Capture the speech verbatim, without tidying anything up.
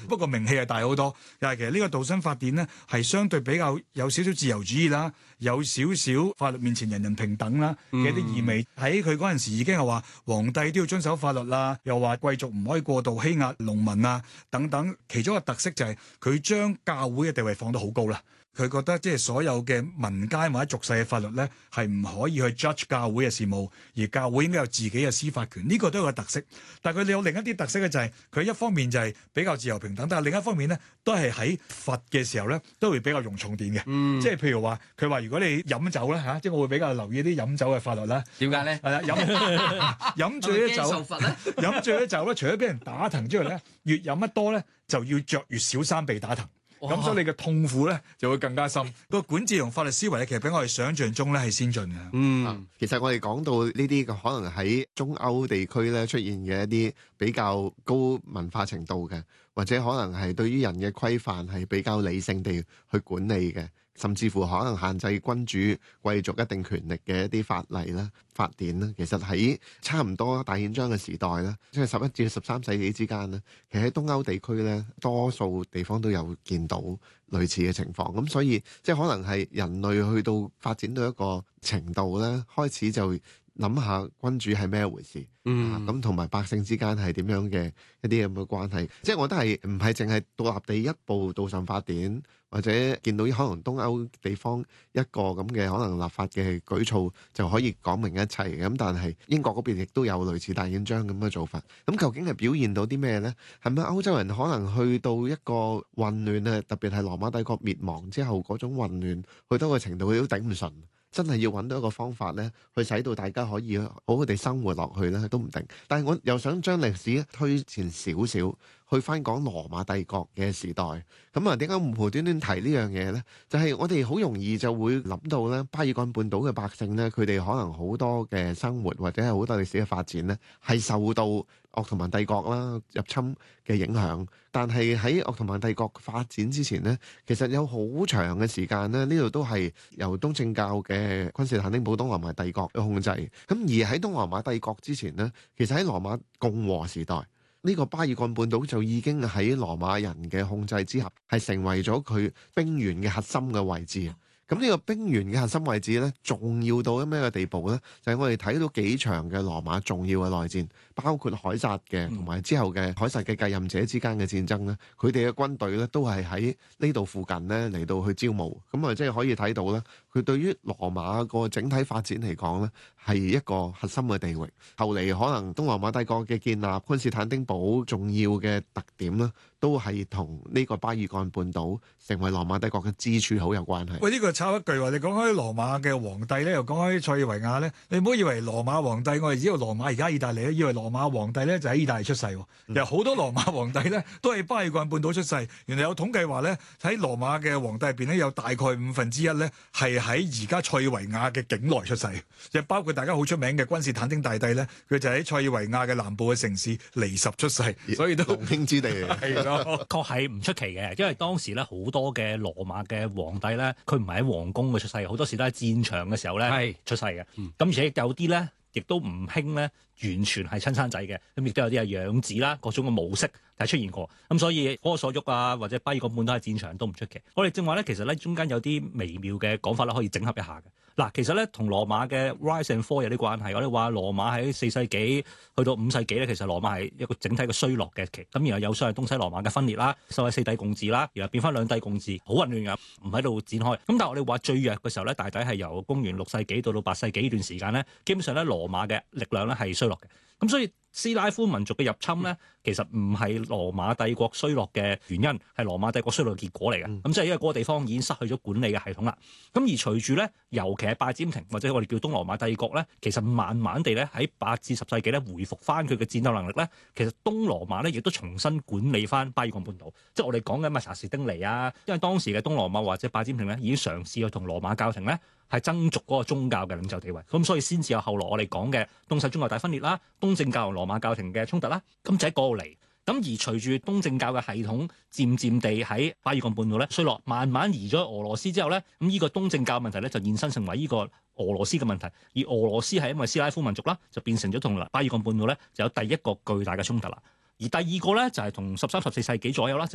不過名氣係大好多。但係其實呢個杜申法典呢，係相對比較有少少自由主義啦，有少少法律面前人人平等啦嘅啲意味。喺佢嗰陣時已經係話皇帝都要遵守法律啦，又話貴族唔可以過度欺壓農民啊等等。其中一個特色就係佢將教會嘅地位放得好高啦。佢覺得即係所有嘅民間或者俗世嘅法律咧，係唔可以去 judge 教會嘅事務，而教會應該有自己嘅司法權。呢個都係個特色。但係佢哋有另一啲特色嘅就係，佢一方面就係比較自由平等，但係另一方面咧，都係喺罰嘅時候咧，都會比較用重典嘅。嗯、即係譬如話，佢話如果你飲酒咧嚇，即係我會比較留意啲飲酒嘅法律啦。點解咧？係啦，飲飲醉咗酒，飲醉咗酒咧，除咗俾人打藤之外咧，越飲得多咧，就要着越少衫被打藤。咁哇所以你嘅痛苦咧就會更加深。個管治同法律思維咧，其實比我哋想象中咧係先進嘅。 嗯，其實我哋講到呢啲可能喺中歐地區咧出現嘅一啲比較高文化程度嘅，或者可能係對於人嘅規範係比較理性地去管理嘅，甚至乎可能限制君主貴族一定權力嘅一啲法例啦、法典啦，其實喺差唔多大憲章嘅時代啦，即係十一至十三世紀之間咧，其實喺東歐地區咧，多數地方都有見到類似嘅情況。咁所以即係可能係人類去到發展到一個程度咧，開始就諗下君主係咩回事，咁同埋百姓之間係點樣嘅一啲咁嘅關係。即係我覺得係唔係淨係獨立地一部杜尚法典，或者見到可能東歐地方一個咁嘅可能立法嘅舉措就可以講明一切。咁但係英國嗰邊亦都有類似大憲章咁嘅做法。咁究竟係表現到啲咩呢？係咪歐洲人可能去到一個混亂啊？特別係羅馬帝國滅亡之後嗰種混亂，去到個程度佢都頂唔順。真係要揾到一個方法咧，去使到大家可以好好地生活落去咧，都唔定。但係我又想將歷史推前少少，去翻講羅馬帝國嘅時代。咁啊，點解無端端提呢樣嘢呢？就係我哋好容易就會諗到咧，巴爾幹半島嘅百姓咧，佢哋可能好多嘅生活或者係好多歷史嘅發展咧，係受到鄂圖曼帝國啦入侵嘅影響。但係喺鄂圖曼帝國發展之前呢，其實有好長嘅時間咧，呢度都係由東正教嘅君士坦丁堡東羅馬帝國嘅控制。咁而喺東羅馬帝國之前呢，其實喺羅馬共和時代，呢個巴爾幹半島就已經喺羅馬人嘅控制之下，係成為咗佢兵源嘅核心嘅位置。咁呢個兵源嘅核心位置咧，重要到咩嘅地步咧？就係我哋睇到幾場嘅羅馬重要嘅內戰，包括凱撒嘅同埋之後嘅凱撒嘅繼任者之間嘅戰爭咧，佢哋嘅軍隊咧都係喺呢度附近咧嚟到去招募。咁啊，即係可以睇到咧，佢對於羅馬個整體發展嚟講咧，係一個核心嘅地域。後嚟可能東羅馬帝國嘅建立，君士坦丁堡重要嘅特點咧，都係同呢個巴爾幹半島成為羅馬帝國嘅支柱好有關係。 喂，呢個插一句話，你講開羅馬嘅皇帝咧，又講開塞爾維亞咧，你唔好以為羅馬皇帝，我哋知道羅馬而家意大利咧，以為羅馬皇帝咧就喺意大利出世。其實好多羅馬皇帝咧都係巴爾幹半島出世。原來有統計話咧，喺羅馬嘅皇帝入邊咧，有大概五分之一咧係喺而家塞爾維亞嘅境內出世，就包括大家好出名嘅君士坦丁大帝咧，佢就喺塞爾維亞嘅南部嘅城市尼什出世，所以都龍興之地係咯， 確係唔出奇嘅，因為當時咧好多嘅羅馬嘅皇帝咧，佢唔係喺皇宮嘅出世，好多時都喺戰場嘅時候咧係出世嘅。咁、嗯、而且有啲咧，亦都唔興咧，完全係親生仔嘅，咁亦都有啲係養子啦，各種嘅模式係出現過。咁所以科索沃啊，或者巴爾幹半島喺戰場都唔出奇。我哋正話咧，其實咧中間有啲微妙嘅講法咧，可以整合一下嘅。嗱，其實咧同羅馬嘅 rise and fall 有啲關係。我哋話羅馬喺四世紀去到五世紀咧，其實羅馬係一個整體嘅衰落嘅期。咁然後有所謂東西羅馬嘅分裂啦，所謂四帝共治啦，然後變翻兩帝共治，好混亂㗎，唔喺度展開。咁但係我哋話最弱嘅時候咧，大抵係由公元六世紀到到八世紀呢段時間咧，基本上咧羅馬嘅力量咧係衰落嘅。咁所以斯拉夫民族嘅入侵咧，其實唔係羅馬帝國衰落嘅原因，係羅馬帝國衰落嘅結果嚟嘅。咁即係因為嗰個地方已經失去咗管理嘅系統啦。咁而隨住咧，尤其係拜占庭或者我哋叫東羅馬帝國咧，其實慢慢地咧喺八至十世紀咧回復翻佢嘅戰鬥能力咧，其實東羅馬咧亦都重新管理翻巴爾幹半島。即係我哋講緊乜查士丁尼啊，因為當時嘅東羅馬或者拜占庭咧已經嘗試去同羅馬教廷咧係爭逐嗰個宗教嘅領袖地位，咁所以先至有後來我哋講嘅東西宗教大分裂啦，東正教同羅馬教廷嘅衝突啦，咁就喺嗰度嚟。咁而隨住東正教嘅系統漸漸地喺巴爾幹半島咧衰落，慢慢移咗俄羅斯之後咧，咁呢個東正教問題咧就延伸成為呢個俄羅斯嘅問題，而俄羅斯係因為斯拉夫民族啦，就變成咗同巴爾幹半島咧就有第一個巨大嘅衝突啦。而第二個咧就係同十三、十四世紀左右啦。